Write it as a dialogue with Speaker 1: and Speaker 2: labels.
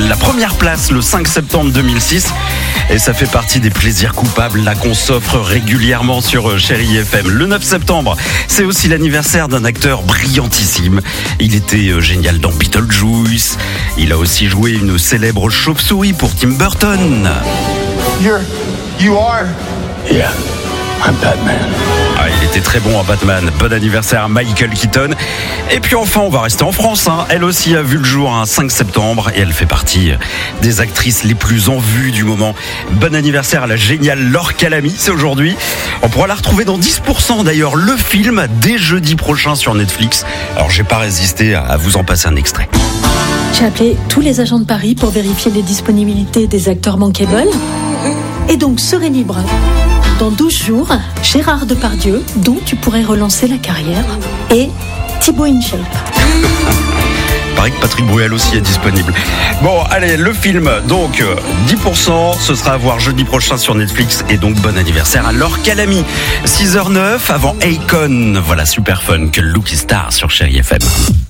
Speaker 1: la première place le 5 septembre 2006. Et ça fait partie des plaisirs coupables là qu'on s'offre régulièrement sur Chérie FM. Le 9 septembre, c'est aussi l'anniversaire d'un acteur brillantissime. Il était génial dans Beetlejuice. Il a aussi joué une célèbre chauve-souris pour Tim Burton.
Speaker 2: You are?
Speaker 3: Yeah, I'm Batman.
Speaker 1: Ah, il était très bon à Batman. Bon anniversaire à Michael Keaton. Et puis enfin, on va rester en France. Elle aussi a vu le jour un 5 septembre et elle fait partie des actrices les plus en vue du moment. Bon anniversaire à la géniale Laure Calamy, c'est aujourd'hui. On pourra la retrouver dans 10% d'ailleurs, le film, dès jeudi prochain sur Netflix. Alors j'ai pas résisté à vous en passer un extrait.
Speaker 4: J'ai appelé tous les agents de Paris pour vérifier les disponibilités des acteurs manquables. Et donc, serez libre. Dans 12 jours, Gérard Depardieu, dont tu pourrais relancer la carrière, et Thibaut InShape.
Speaker 1: Pareil que Patrick Bruel aussi est disponible. Bon, allez, le film, donc 10%, ce sera à voir jeudi prochain sur Netflix. Et donc, bon anniversaire à Laure Calamy. 6h09, avant Akon. Voilà, super fun, que Lucky Star sur Chérie FM.